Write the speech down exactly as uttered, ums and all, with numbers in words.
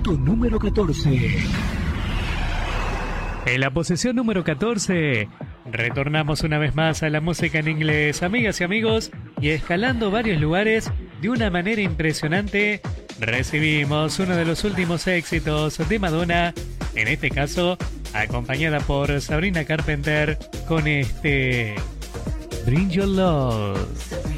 puesto número catorce. En la posición número catorce, retornamos una vez más a la música en inglés, amigas y amigos, y escalando varios lugares de una manera impresionante, recibimos uno de los últimos éxitos de Madonna, en este caso, acompañada por Sabrina Carpenter, con este Bring Your Love.